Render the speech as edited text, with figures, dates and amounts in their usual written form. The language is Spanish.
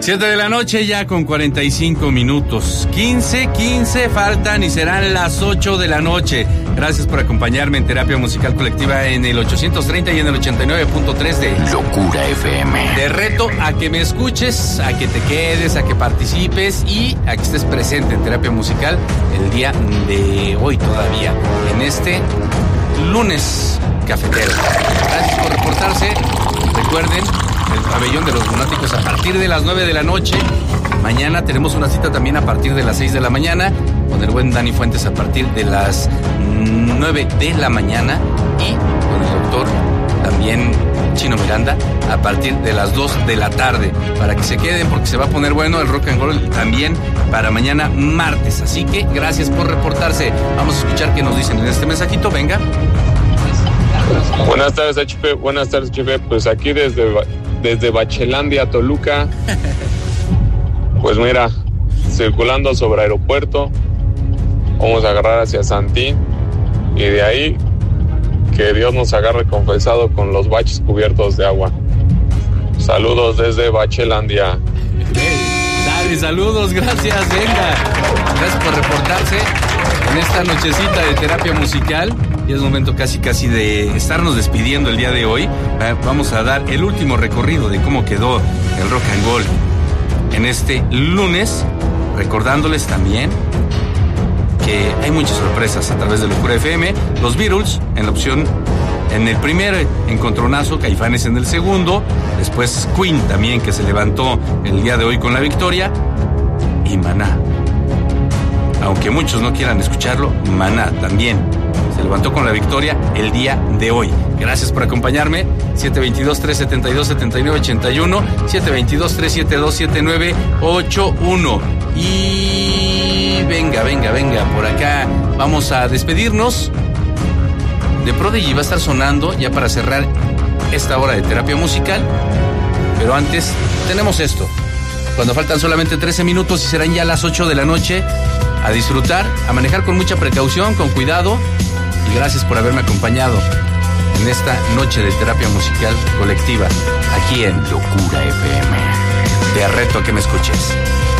7 de la noche ya con 45 minutos. 15 faltan y serán las 8 de la noche. Gracias por acompañarme en Terapia Musical Colectiva en el 830 y en el 89.3 de Locura FM. Te reto a que me escuches, a que te quedes, a que participes y a que estés presente en Terapia Musical el día de hoy todavía, en este lunes cafetero. Gracias por reportarse. Recuerden, el pabellón de los lunáticos a partir de las 9 de la noche. Mañana tenemos una cita también a partir de las 6 de la mañana con el buen Dani Fuentes a partir de las 9 de la mañana y con el doctor también Chino Miranda a partir de las 2 de la tarde para que se queden porque se va a poner bueno el rock and roll también para mañana martes. Así que gracias por reportarse. Vamos a escuchar qué nos dicen en este mensajito. Venga. Buenas tardes, HP. Buenas tardes, HP. Pues aquí desde Bachelandia, Toluca. Pues mira, circulando sobre aeropuerto, vamos a agarrar hacia Santín y de ahí que Dios nos agarre confesado con los baches cubiertos de agua. Saludos desde Bachelandia. Dale, saludos, gracias, venga. Gracias por reportarse en esta nochecita de terapia musical. Y es momento casi de estarnos despidiendo el día de hoy. Vamos a dar el último recorrido de cómo quedó el rock and roll en este lunes, recordándoles también que hay muchas sorpresas a través de Locura FM. Los Beatles en la opción, en el primer encontronazo, Caifanes en el segundo, después Queen también, que se levantó el día de hoy con la victoria, y Maná. Aunque muchos no quieran escucharlo, Maná también se levantó con la victoria el día de hoy. Gracias por acompañarme. 722-372-7981, 722-372-7981. Y venga, por acá vamos a despedirnos. The Prodigy va a estar sonando ya para cerrar esta hora de terapia musical. Pero antes tenemos esto. Cuando faltan solamente 13 minutos y serán ya las 8 de la noche, a disfrutar, a manejar con mucha precaución, con cuidado. Y gracias por haberme acompañado en esta noche de terapia musical colectiva aquí en Locura FM. Te reto a que me escuches.